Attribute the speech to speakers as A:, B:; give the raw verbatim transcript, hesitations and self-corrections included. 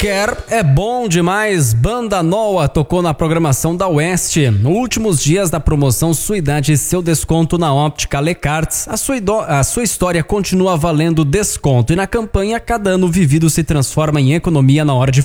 A: Quer é bom demais. Banda Noa tocou na programação da Oeste. Nos últimos dias da promoção Sua Idade e Seu Desconto na Óptica Lecarts, a sua, idó- a sua história continua valendo desconto. E na campanha, cada ano vivido se transforma em economia na hora de